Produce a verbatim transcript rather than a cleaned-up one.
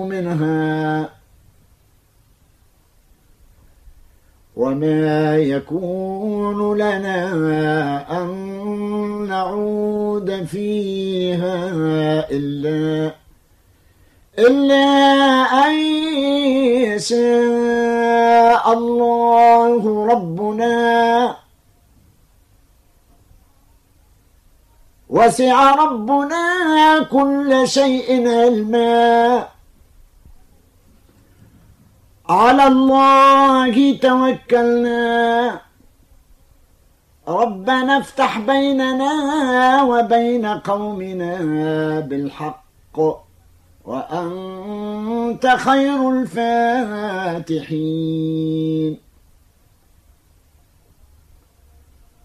منها وما يكون لنا أن نعود فيها إلا إلا أن يشاء الله ربنا وسع ربنا كل شيء علما على الله توكلنا ربنا افتح بيننا وبين قومنا بالحق وأنت خير الفاتحين.